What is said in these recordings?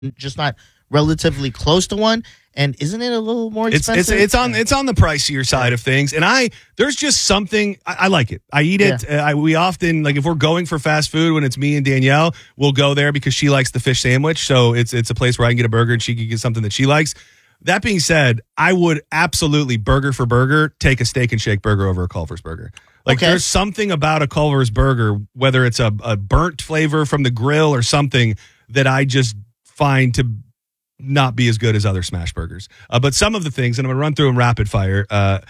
just not relatively close to one. And isn't it a little more expensive? It's on the pricier side of things. And there's just something, I like it. I eat it. We often, like if we're going for fast food, when it's me and Danielle, we'll go there because she likes the fish sandwich. So it's a place where I can get a burger and she can get something that she likes. That being said, I would absolutely, burger for burger, take a Steak and Shake burger over a Culver's burger. There's something about a Culver's burger, whether it's a burnt flavor from the grill or something, that I just find to not be as good as other smash burgers. But some of the things, and I'm going to run through them rapid fire,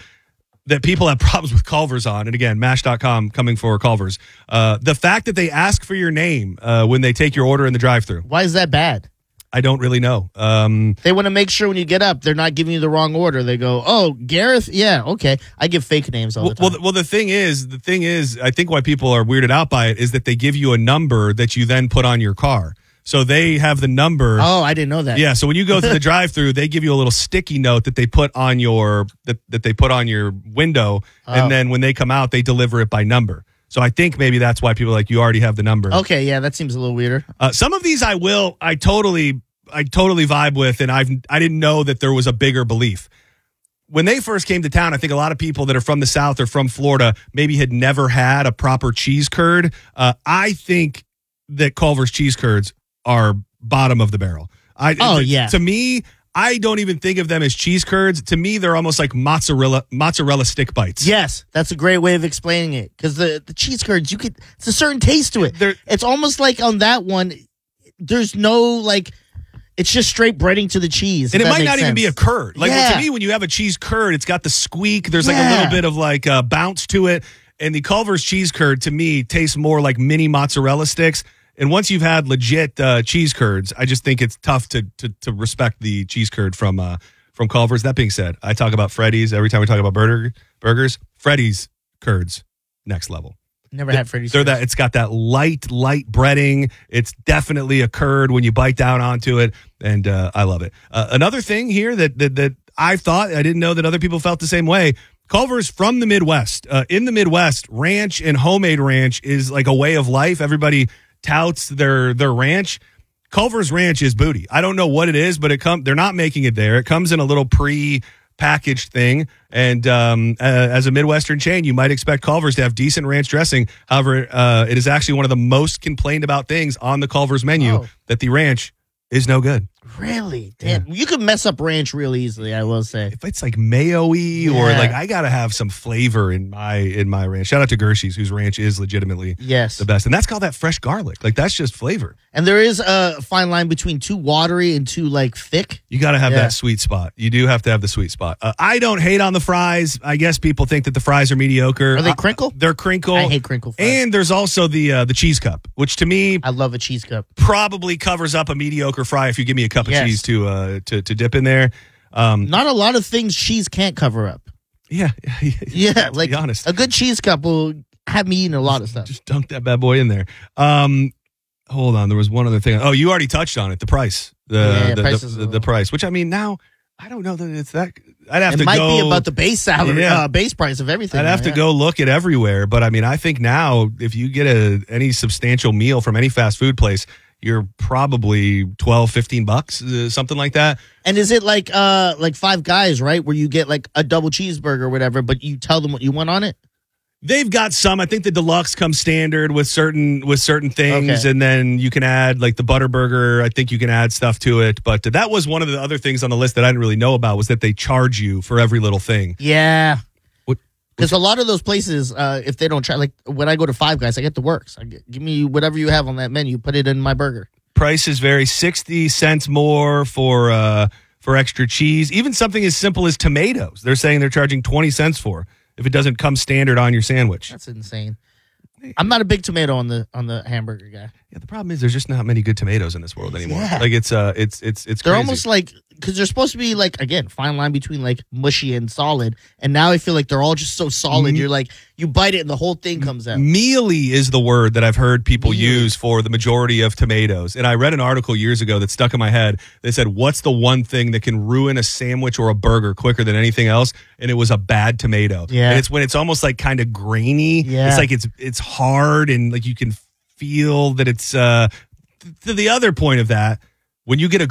that people have problems with Culver's on, and again, MASH.com coming for Culver's. The fact that they ask for your name when they take your order in the drive-thru. Why is that bad? I don't really know. They want to make sure when you get up, they're not giving you the wrong order. They go, "Oh, Gareth, yeah, okay." I give fake names all the time. Well, the thing is, I think why people are weirded out by it is that they give you a number that you then put on your car. So they have the number. Oh, I didn't know that. Yeah, so when you go through the drive-thru, they give you a little sticky note that they put on your that they put on your window, and then when they come out, they deliver it by number. So I think maybe that's why people are like, you already have the number. Okay, yeah, that seems a little weirder. Some of these I totally vibe with, and I didn't know that there was a bigger belief. When they first came to town, I think a lot of people that are from the South or from Florida maybe had never had a proper cheese curd. I think that Culver's cheese curds are bottom of the barrel. To me, I don't even think of them as cheese curds. To me, they're almost like mozzarella stick bites. Yes, that's a great way of explaining it. Because the cheese curds, it's a certain taste to it. It's almost like on that one, there's no it's just straight breading to the cheese. And it might not even be a curd. To me, when you have a cheese curd, it's got the squeak. There's a little bit of bounce to it. And the Culver's cheese curd, to me, tastes more like mini mozzarella sticks. And once you've had legit cheese curds, I just think it's tough to respect the cheese curd from Culver's. That being said, I talk about Freddy's every time we talk about burgers. Freddy's curds, next level. Never had Freddy's. It's got that light breading. It's definitely a curd when you bite down onto it, and I love it. Another thing here that I thought, I didn't know that other people felt the same way. Culver's from the Midwest. In the Midwest, ranch and homemade ranch is like a way of life. Everybody touts their ranch. Culver's ranch is booty. I don't know what it is, but they're not making it there. It comes in a little pre-packaged thing, and as a Midwestern chain, you might expect Culver's to have decent ranch dressing. However, it is actually one of the most complained about things on the Culver's menu that the ranch is no good. Really? Damn. Yeah. You could mess up ranch real easily, I will say. If it's like mayo-y or I got to have some flavor in my ranch. Shout out to Gershie's, whose ranch is legitimately the best. And that's called that fresh garlic. That's just flavor. And there is a fine line between too watery and too thick. You got to have that sweet spot. You do have to have the sweet spot. I don't hate on the fries. I guess people think that the fries are mediocre. Are they crinkle? They're crinkle. I hate crinkle fries. And there's also the cheese cup, which to me, I love a cheese cup. Probably covers up a mediocre fry if you give me a cup of cheese to dip in there. Not a lot of things cheese can't cover up. Yeah. To be honest, a good cheese cup will have me eating a lot of stuff. Just dunk that bad boy in there. Hold on, there was one other thing. Oh, you already touched on it. The price, the price. Which I mean, now I don't know that it's that. I'd have to go. It might be about the base salary, base price of everything. I'd have to go look at everywhere, but I mean, I think now if you get any substantial meal from any fast food place, you're probably $12, $15, something like that. And is it like Five Guys, right? Where you get a double cheeseburger or whatever, but you tell them what you want on it? They've got some. I think the deluxe comes standard with certain things, and then you can add the butter burger. I think you can add stuff to it. But that was one of the other things on the list that I didn't really know about, was that they charge you for every little thing. Yeah. Because a lot of those places, if they don't try, when I go to Five Guys, I get the works. Give me whatever you have on that menu, put it in my burger. Prices vary, 60 cents more for extra cheese. Even something as simple as tomatoes, they're saying they're charging 20 cents for if it doesn't come standard on your sandwich. That's insane. I'm not a big tomato on the hamburger guy. Yeah, the problem is there's just not many good tomatoes in this world anymore. Yeah. It's they're crazy. almost because they're supposed to be again, fine line between mushy and solid, and now I feel like they're all just so solid. You're you bite it and the whole thing comes out. Mealy is the word that I've heard people use for the majority of tomatoes. And I read an article years ago that stuck in my head. They said, what's the one thing that can ruin a sandwich or a burger quicker than anything else? And it was a bad tomato. Yeah. And it's when it's almost kind of grainy. Yeah. It's hard and you can feel that it's to the other point of that. when you get a